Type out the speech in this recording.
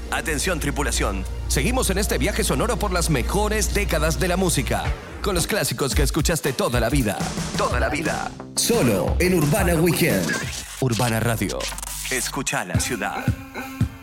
Atención, tripulación. Seguimos en este viaje sonoro por las mejores décadas de la música. Con los clásicos que escuchaste toda la vida. Toda la vida. Solo en Urbana Weekend. Urbana Radio. Escucha la ciudad.